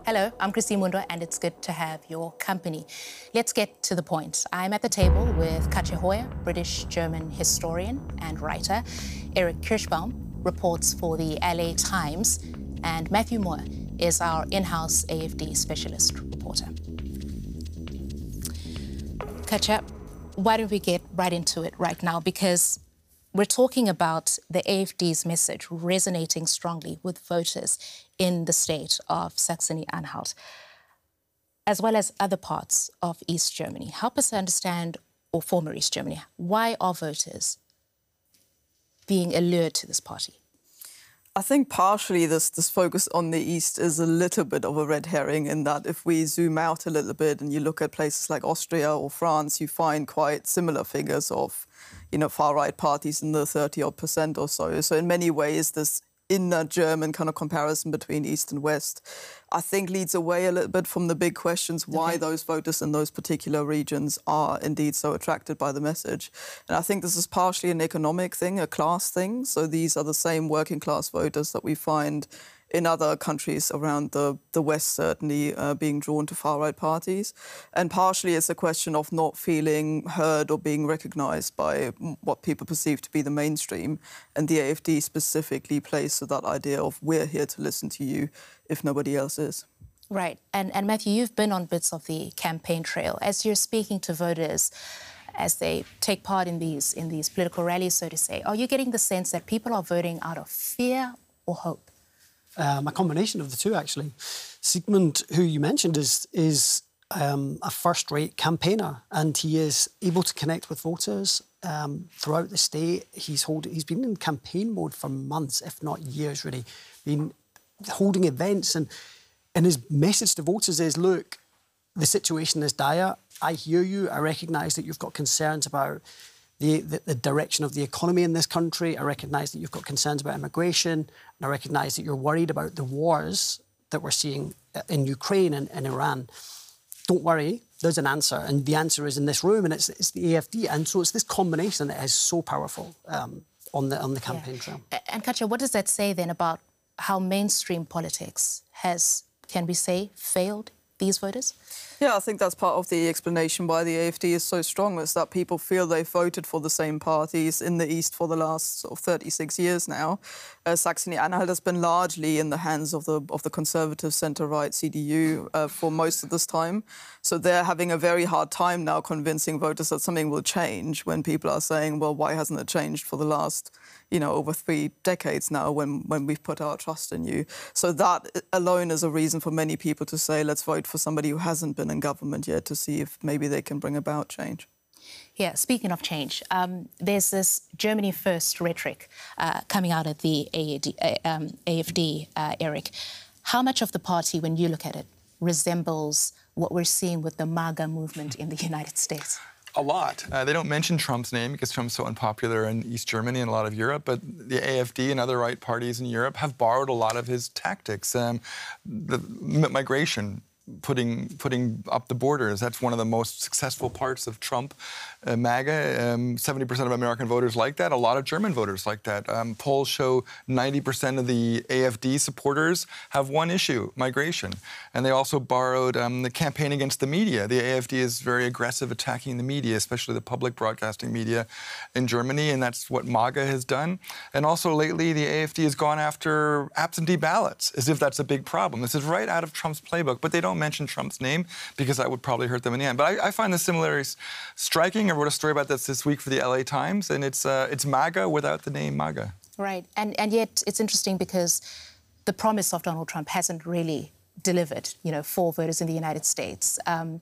Hello, I'm Christine Mundo, and it's good to have your company. Let's get to the point. I'm at the table with Katja Hoyer, British-German historian and writer. Eric Kirschbaum reports for the LA Times, and Matthew Moore is our in-house AFD specialist reporter. Katja, why don't we get right into it right now? Because we're talking about the AFD's message resonating strongly with voters in the state of Saxony-Anhalt, as well as other parts of East Germany. Help us understand, or former East Germany, why are voters being allured to this party? I think partially this focus on the East is a little bit of a red herring in that if we zoom out a little bit and you look at places like Austria or France, you find quite similar figures of, far-right parties in the 30% or so. So in many ways, this inner German kind of comparison between East and West, I think leads away a little bit from the big questions why those voters in those particular regions are indeed so attracted by the message. And I think this is partially an economic thing, a class thing. So these are the same working class voters that we find in other countries around the West, certainly being drawn to far-right parties. And partially it's a question of not feeling heard or being recognised by what people perceive to be the mainstream. And the AFD specifically plays to that idea of we're here to listen to you if nobody else is. Right. And Matthew, you've been on bits of the campaign trail. As you're speaking to voters, as they take part in these political rallies, so to say, are you getting the sense that people are voting out of fear or hope? A combination of the two, actually. Sigmund, who you mentioned, is a first-rate campaigner, and he is able to connect with voters throughout the state. He's been in campaign mode for months, if not years, really, been holding events, and his message to voters is, look, the situation is dire. I hear you. I recognise that you've got concerns about the direction of the economy in this country. I recognise that you've got concerns about immigration, and I recognise that you're worried about the wars that we're seeing in Ukraine and in Iran. Don't worry, there's an answer, and the answer is in this room, and it's the AFD. And so it's this combination that is so powerful on the campaign trail. And Katja, what does that say then about how mainstream politics has, can we say, failed these voters? Yeah, I think that's part of the explanation why the AFD is so strong, is that people feel they've voted for the same parties in the East for the last 36 years now. Saxony-Anhalt has been largely in the hands of the conservative centre-right CDU for most of this time. So they're having a very hard time now convincing voters that something will change when people are saying, well, why hasn't it changed for the last, over 3 decades now when we've put our trust in you? So that alone is a reason for many people to say, let's vote for somebody who hasn't been in government yet to see if maybe they can bring about change. Yeah, speaking of change, there's this Germany first rhetoric coming out of the AFD, Eric. How much of the party, when you look at it, resembles what we're seeing with the MAGA movement in the United States? A lot. They don't mention Trump's name because Trump's so unpopular in East Germany and a lot of Europe, but the AFD and other right parties in Europe have borrowed a lot of his tactics. The migration, putting up the borders, that's one of the most successful parts of Trump. MAGA, 70% of American voters like that. A lot of German voters like that. Polls show 90% of the AFD supporters have one issue, migration. And they also borrowed the campaign against the media. The AFD is very aggressive attacking the media, especially the public broadcasting media in Germany, and that's what MAGA has done. And also lately, the AFD has gone after absentee ballots, as if that's a big problem. This is right out of Trump's playbook, but they don't mention Trump's name because that would probably hurt them in the end. But I find the similarities striking. I wrote a story about this week for the LA Times, and it's MAGA without the name MAGA. Right, and yet it's interesting because the promise of Donald Trump hasn't really delivered, for voters in the United States.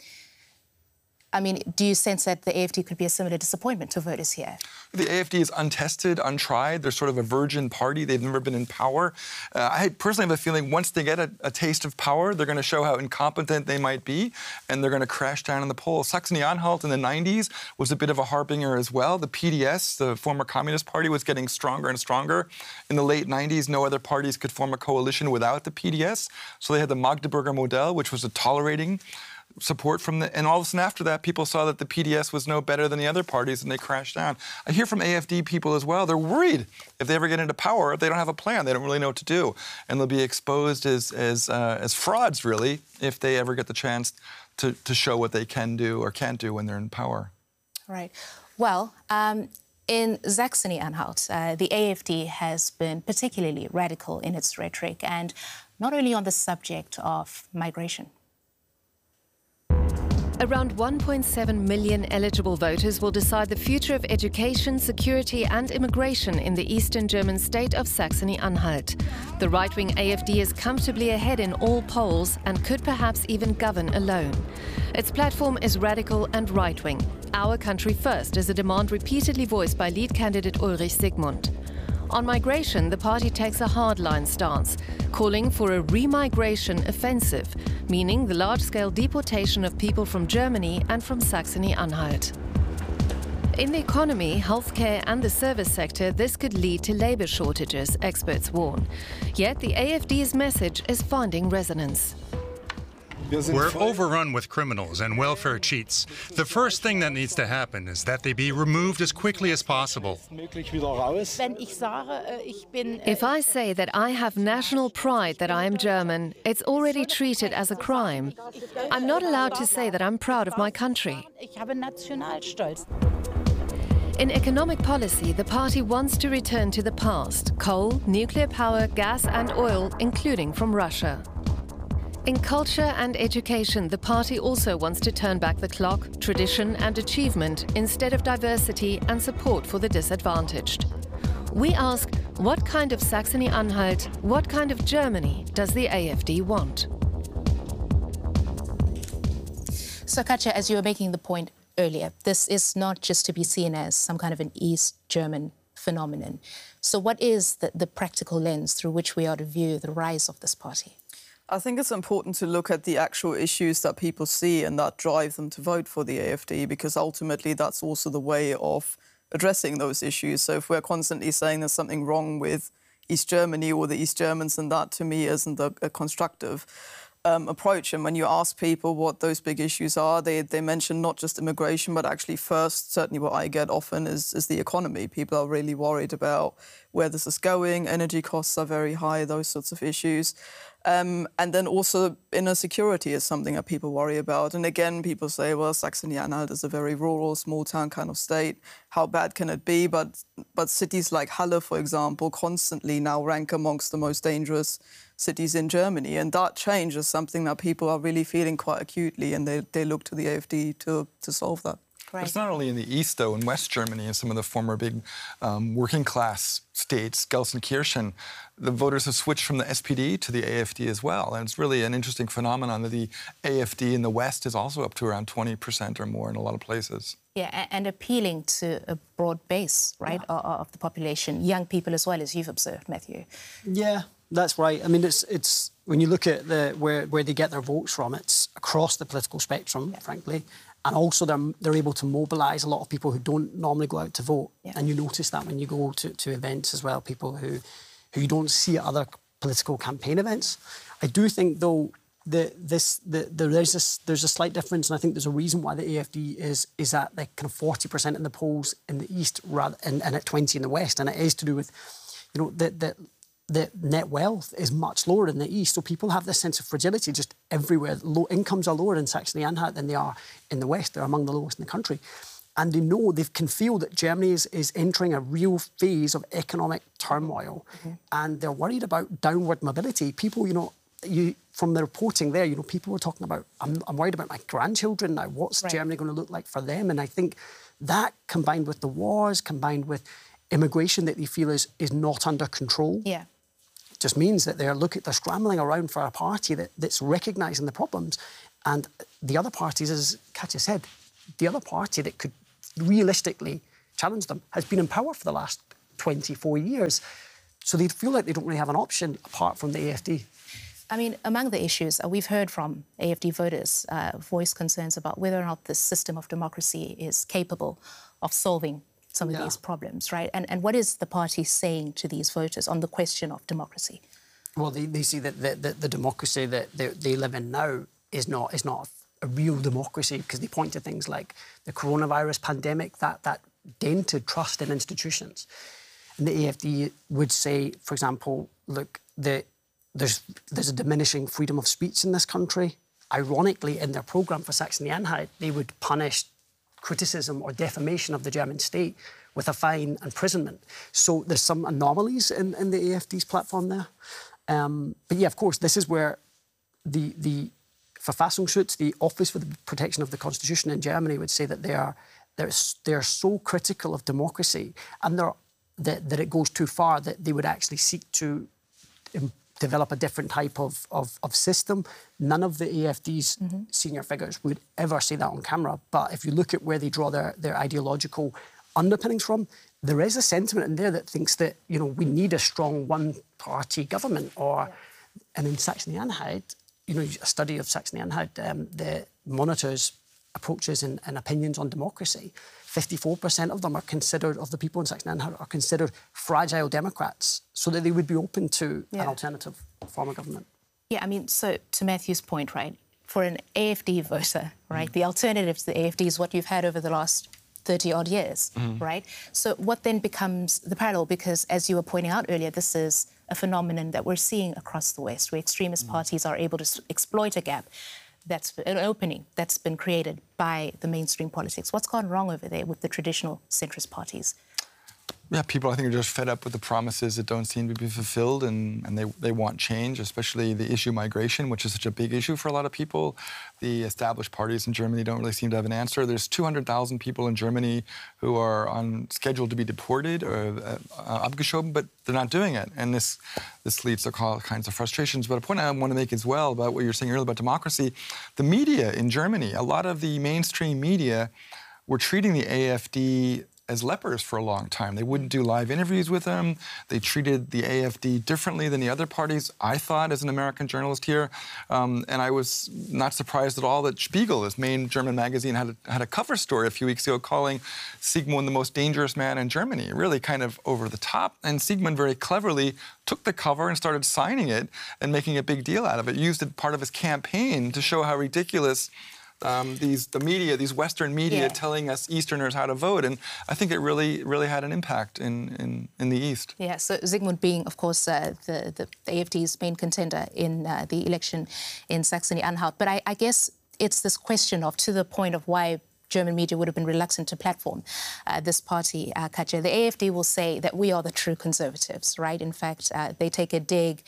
I mean, do you sense that the AFD could be a similar disappointment to voters here? The AFD is untested, untried. They're sort of a virgin party. They've never been in power. I personally have a feeling once they get a taste of power, they're going to show how incompetent they might be, and they're going to crash down in the polls. Saxony-Anhalt in the 90s was a bit of a harbinger as well. The PDS, the former Communist Party, was getting stronger and stronger. In the late 90s, no other parties could form a coalition without the PDS. So they had the Magdeburger Modell, which was a tolerating support from the... And all of a sudden after that, people saw that the PDS was no better than the other parties and they crashed down. I hear from AFD people as well, they're worried if they ever get into power, if they don't have a plan, they don't really know what to do. And they'll be exposed as frauds, really, if they ever get the chance to show what they can do or can't do when they're in power. Right. Well, in Saxony-Anhalt, the AFD has been particularly radical in its rhetoric, and not only on the subject of migration. Around 1.7 million eligible voters will decide the future of education, security and immigration in the eastern German state of Saxony-Anhalt. The right-wing AFD is comfortably ahead in all polls and could perhaps even govern alone. Its platform is radical and right-wing. Our country first is a demand repeatedly voiced by lead candidate Ulrich Sigmund. On migration, the party takes a hardline stance, calling for a remigration offensive, meaning the large-scale deportation of people from Germany and from Saxony-Anhalt. In the economy, healthcare and the service sector, this could lead to labour shortages, experts warn. Yet the AFD's message is finding resonance. We're overrun with criminals and welfare cheats. The first thing that needs to happen is that they be removed as quickly as possible. If I say that I have national pride that I am German, it's already treated as a crime. I'm not allowed to say that I'm proud of my country. In economic policy, the party wants to return to the past: coal, nuclear power, gas and oil, including from Russia. In culture and education, the party also wants to turn back the clock, tradition and achievement instead of diversity and support for the disadvantaged. We ask, what kind of Saxony-Anhalt, what kind of Germany does the AFD want? So, Katja, as you were making the point earlier, this is not just to be seen as some kind of an East German phenomenon. So what is the practical lens through which we are to view the rise of this party? I think it's important to look at the actual issues that people see and that drive them to vote for the AFD, because ultimately that's also the way of addressing those issues. So if we're constantly saying there's something wrong with East Germany or the East Germans, then that to me isn't a constructive approach. And when you ask people what those big issues are, they mention not just immigration, but actually first, certainly what I get often is the economy. People are really worried about where this is going. Energy costs are very high, those sorts of issues. And then also inner security is something that people worry about. And again, people say, well, Saxony-Anhalt is a very rural, small-town kind of state. How bad can it be? But cities like Halle, for example, constantly now rank amongst the most dangerous cities in Germany. And that change is something that people are really feeling quite acutely, and they look to the AFD to solve that. Right. But it's not only in the East, though. In West Germany and some of the former big working-class states, Gelsenkirchen, the voters have switched from the SPD to the AFD as well. And it's really an interesting phenomenon that the AFD in the West is also up to around 20% or more in a lot of places. Yeah, and appealing to a broad base, right, of the population, young people as well, as you've observed, Matthew. Yeah, that's right. I mean, it's when you look at where they get their votes from, it's across the political spectrum, frankly. And also they're able to mobilise a lot of people who don't normally go out to vote. Yeah. And you notice that when you go to events as well, people who you don't see at other political campaign events. I do think, though, there's a slight difference, and I think there's a reason why the AFD is at like kind of 40% in the polls in the East and at 20% in the West. And it is to do with, you know, the net wealth is much lower in the East, so people have this sense of fragility just everywhere. Low incomes are lower in Saxony-Anhalt than they are in the West. They're among the lowest in the country. And they can feel that Germany is entering a real phase of economic turmoil. Mm-hmm. And they're worried about downward mobility. People, from the reporting there, people were talking about, I'm worried about my grandchildren now. What's Germany going to look like for them? And I think that, combined with the wars, combined with immigration that they feel is not under control, just means that they're scrambling around for a party that's recognising the problems. And the other parties, as Katja said, the other party that could realistically challenge them has been in power for the last 24 years. So they feel like they don't really have an option apart from the AFD. I mean, among the issues, we've heard from AFD voters voice concerns about whether or not the system of democracy is capable of solving some of these problems, right? And what is the party saying to these voters on the question of democracy? Well, they see that the democracy that they live in now is not a real democracy, because they point to things like the coronavirus pandemic that dented trust in institutions. And the AFD would say, for example, look, there's a diminishing freedom of speech in this country. Ironically, in their programme for Saxony-Anhalt, they would punish criticism or defamation of the German state with a fine and imprisonment. So there's some anomalies in the AFD's platform there. But yeah, of course, this is where the Verfassungsschutz, the Office for the Protection of the Constitution in Germany, would say that they are so critical of democracy and that it goes too far that they would actually seek to develop a different type of system. None of the AFD's senior figures would ever say that on camera. But if you look at where they draw their ideological underpinnings from, there is a sentiment in there that thinks that, you know, we need a strong one-party government. And in Saxony-Anhalt, you know, a study of Saxony-Anhalt that monitors approaches and opinions on democracy. 54% of them are considered, of the people in Saxony-Anhalt, are considered fragile democrats, so that they would be open to an alternative form of government. Yeah, I mean, so to Matthew's point, right, for an AFD voter, right, the alternative to the AFD is what you've had over the last 30-odd years, right? So what then becomes the parallel? Because as you were pointing out earlier, this is a phenomenon that we're seeing across the West, where extremist parties are able to exploit a gap, that's an opening that's been created by the mainstream politics. What's gone wrong over there with the traditional centrist parties? Yeah, people, I think, are just fed up with the promises that don't seem to be fulfilled, and they want change, especially the issue migration, which is such a big issue for a lot of people. The established parties in Germany don't really seem to have an answer. There's 200,000 people in Germany who are on schedule to be deported or abgeschoben, but they're not doing it. And this leads to all kinds of frustrations. But a point I want to make as well about what you were saying earlier about democracy, the media in Germany, a lot of the mainstream media were treating the AFD as lepers for a long time. They wouldn't do live interviews with them. They treated the AFD differently than the other parties, I thought, as an American journalist here. And I was not surprised at all that Spiegel, this main German magazine, had a cover story a few weeks ago calling Sigmund the most dangerous man in Germany, really kind of over the top. And Sigmund very cleverly took the cover and started signing it and making a big deal out of it, used it part of his campaign to show how ridiculous these Western media telling us Easterners how to vote, and I think it really had an impact in the East. Yeah, so Sigmund being, of course, the AFD's main contender in the election in Saxony-Anhalt. But I guess it's this question of, to the point of why German media would have been reluctant to platform this party, Katja. The AFD will say that we are the true conservatives, right? In fact, they take a dig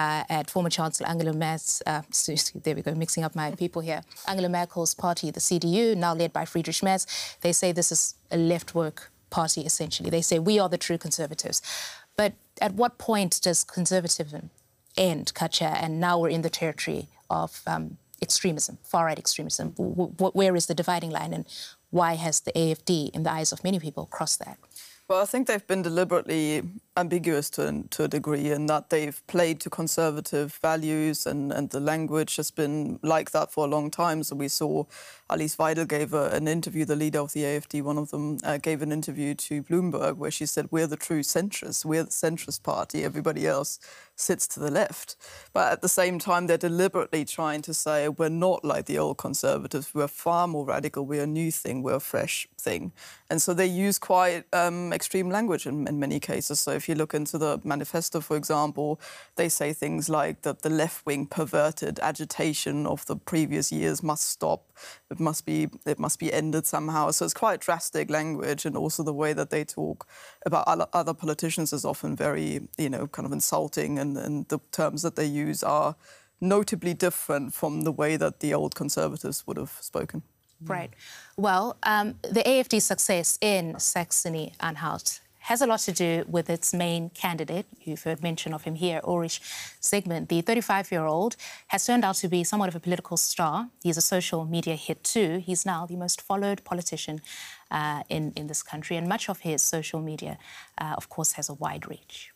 at former Chancellor Angela Merkel. There we go, mixing up my people here. Angela Merkel's party, the CDU, now led by Friedrich Merz. They say this is a left-work party, essentially. They say we are the true conservatives. But at what point does conservatism end, Katja? And now we're in the territory of extremism, far-right extremism. Where is the dividing line, and why has the AFD, in the eyes of many people, crossed that? Well, I think they've been deliberately ambiguous to a degree, in that they've played to conservative values, and the language has been like that for a long time. So we saw Alice Weidel gave an interview, the leader of the AFD, one of them, gave an interview to Bloomberg where she said, we're the true centrists, we're the centrist party, everybody else sits to the left. But at the same time, they're deliberately trying to say we're not like the old conservatives, we're far more radical, we're a new thing, we're a fresh thing. And so they use quite extreme language in many cases. So if you look into the manifesto, for example, they say things like that the left-wing perverted agitation of the previous years must stop. It must be ended somehow. So it's quite drastic language, and also the way that they talk about other politicians is often very, kind of insulting, and the terms that they use are notably different from the way that the old conservatives would have spoken. Right. Well, the AFD's success in Saxony-Anhalt has a lot to do with its main candidate. You've heard mention of him here, Ulrich Sigmund. The 35-year-old has turned out to be somewhat of a political star. He's a social media hit too. He's now the most followed politician in this country, and much of his social media, of course, has a wide reach.